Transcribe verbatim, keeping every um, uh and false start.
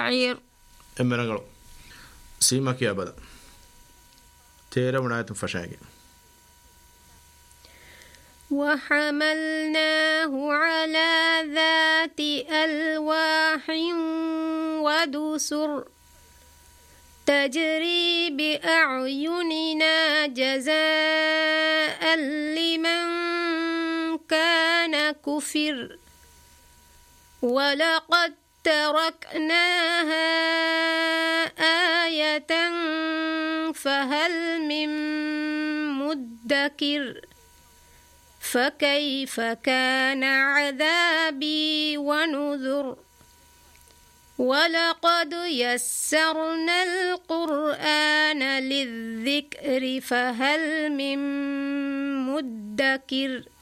سعير إمرنغلو سيما كي أبدا تيرا ونايت فشاقي وحملناه على ذات ألواح ودسر تجري بأعيننا جزاء لمن كان كفر ولقد تركناها آية فهل من مدكر فكيف كان عذابي ونذر ولقد يسرنا القرآن للذكر فهل من مدكر